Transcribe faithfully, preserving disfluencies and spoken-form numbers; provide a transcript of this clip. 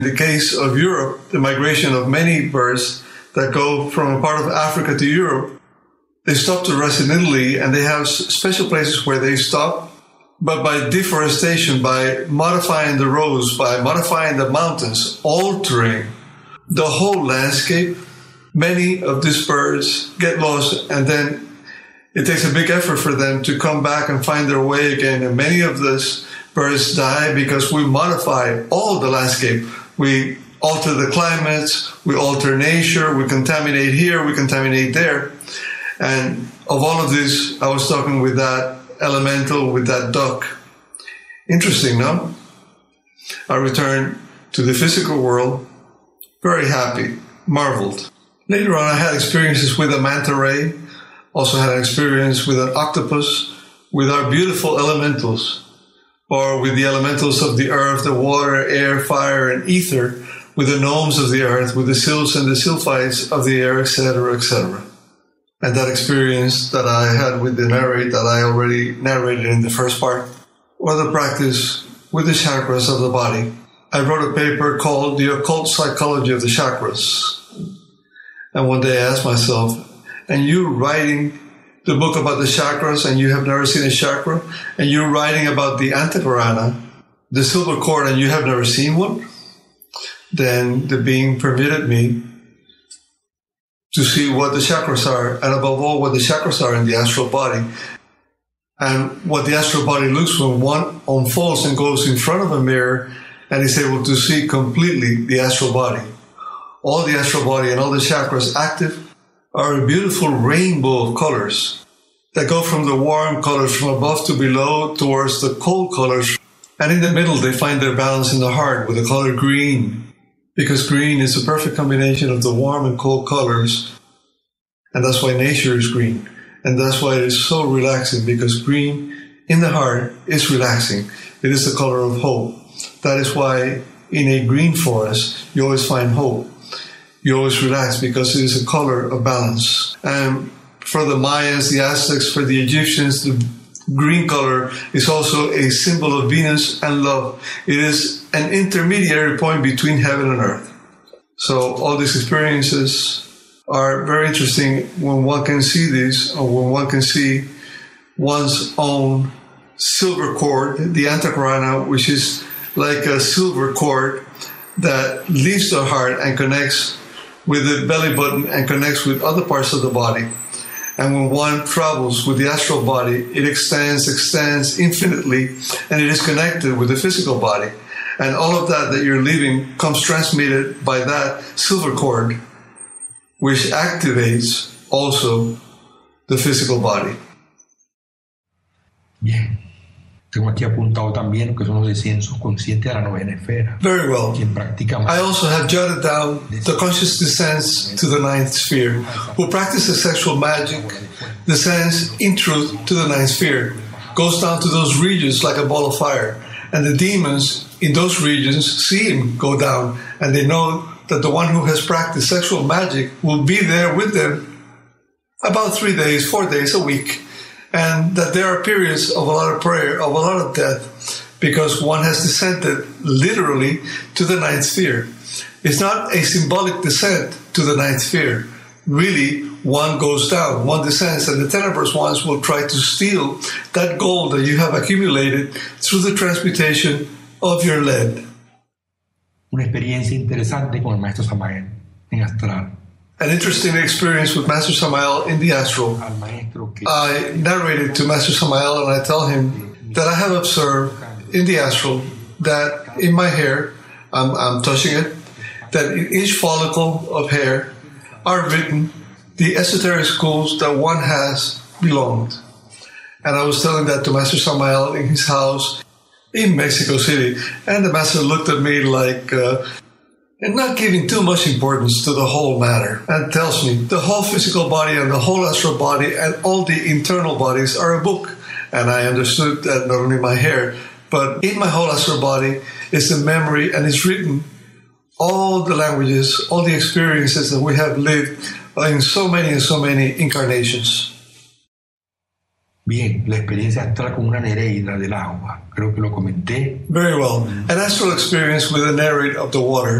In the case of Europe, the migration of many birds that go from a part of Africa to Europe, they stop to rest in Italy, and they have special places where they stop. But by deforestation, by modifying the roads, by modifying the mountains, altering the whole landscape, many of these birds get lost, and then it takes a big effort for them to come back and find their way again. And many of these birds die because we modify all the landscape. We alter the climates, we alter nature, we contaminate here, we contaminate there. And of all of this, I was talking with that elemental, with that duck. Interesting, no? I returned to the physical world, very happy, marveled. Later on, I had experiences with a manta ray, also had an experience with an octopus, with our beautiful elementals, or with the elementals of the earth, the water, air, fire, and ether, with the gnomes of the earth, with the sylphs and the sylphites of the air, et cetera, et cetera. And that experience that I had with the narrate that I already narrated in the first part, or the practice with the chakras of the body. I wrote a paper called The Occult Psychology of the Chakras. And one day I asked myself, and you writing the book about the chakras, and you have never seen a chakra, and you're writing about the Antakarana, the silver cord, and you have never seen one, then the being permitted me to see what the chakras are, and above all, what the chakras are in the astral body, and what the astral body looks when one unfolds and goes in front of a mirror and is able to see completely the astral body. All the astral body and all the chakras active are a beautiful rainbow of colors that go from the warm colors from above to below towards the cold colors. And in the middle, they find their balance in the heart with the color green, because green is the perfect combination of the warm and cold colors. And that's why nature is green. And that's why it is so relaxing, because green in the heart is relaxing. It is the color of hope. That is why in a green forest, you always find hope. You always relax because it is a color of balance. And for the Mayas, the Aztecs, for the Egyptians, the green color is also a symbol of Venus and love. It is an intermediary point between heaven and earth. So all these experiences are very interesting when one can see these, or when one can see one's own silver cord, the Antakarana, which is like a silver cord that leaves the heart and connects with the belly button and connects with other parts of the body. And when one travels with the astral body, it extends, extends infinitely, and it is connected with the physical body. And all of that that you're leaving comes transmitted by that silver cord, which activates also the physical body. Bien. Tengo aquí apuntado también que son los descensos conscientes de la novena esfera. Very well. Quien practica más. I also have jotted down the conscious descents to the ninth sphere. Who practices sexual magic descends in truth to the ninth sphere, goes down to those regions like a ball of fire. And the demons in those regions see him go down, and they know that the one who has practiced sexual magic will be there with them about three days, four days, a week. And that there are periods of a lot of prayer, of a lot of death, because one has descended literally to the ninth sphere. It's not a symbolic descent to the ninth sphere. Really, one goes down, one descends, and the tenebrous ones will try to steal that gold that you have accumulated through the transmutation of your lead. Una experiencia interesante con el maestro Samael en astral. An interesting experience with Master Samael in the astral. I narrated to Master Samael, and I tell him that I have observed in the astral that in my hair, I'm, I'm touching it, that in each follicle of hair are written the esoteric schools that one has belonged. And I was telling that to Master Samael in his house in Mexico City. And the Master looked at me like... Uh, and not giving too much importance to the whole matter, and tells me the whole physical body and the whole astral body and all the internal bodies are a book. And I understood that not only my hair, but in my whole astral body is the memory, and it's written all the languages, all the experiences that we have lived in so many and so many incarnations. Bien, la experiencia astral con una nereida del agua. Creo que lo comenté. Very well. An astral experience with a nereid of the water.